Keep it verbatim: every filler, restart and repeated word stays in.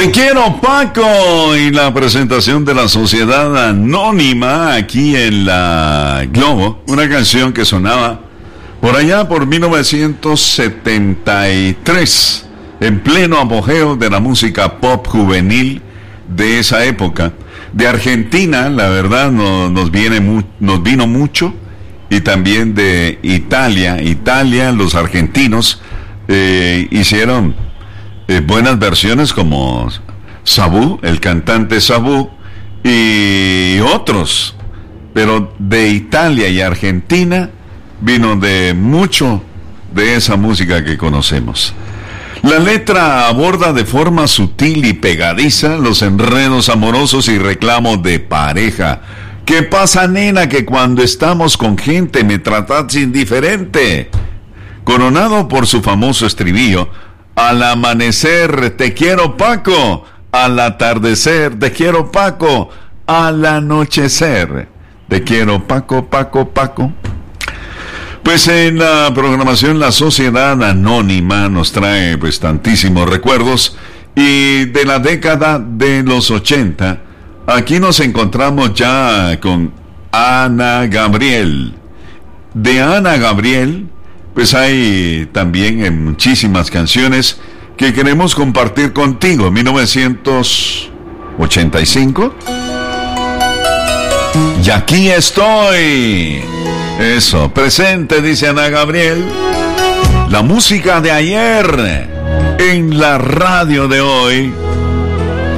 Te quiero, Paco, y la presentación de la Sociedad Anónima aquí en la Globo, una canción que sonaba por allá por mil novecientos setenta y tres, en pleno apogeo de la música pop juvenil de esa época. De Argentina, la verdad, no, nos, viene mu- nos vino mucho, y también de Italia. Italia, los argentinos eh, hicieron eh, buenas versiones como Sabú, el cantante Sabú, y otros. Pero de Italia y Argentina vino de mucho de esa música que conocemos. La letra aborda de forma sutil y pegadiza los enredos amorosos y reclamos de pareja. ¿Qué pasa, nena, que cuando estamos con gente me tratas indiferente? Coronado por su famoso estribillo: al amanecer te quiero, Paco, al atardecer te quiero, Paco, al anochecer te quiero, Paco, Paco, Paco. Pues en la programación La Sociedad Anónima nos trae pues tantísimos recuerdos, y de la década de los ochenta, aquí nos encontramos ya con Ana Gabriel. De Ana Gabriel, pues hay también en muchísimas canciones que queremos compartir contigo. mil novecientos ochenta y cinco. Y aquí estoy. Eso, presente, dice Ana Gabriel. La música de ayer en la radio de hoy.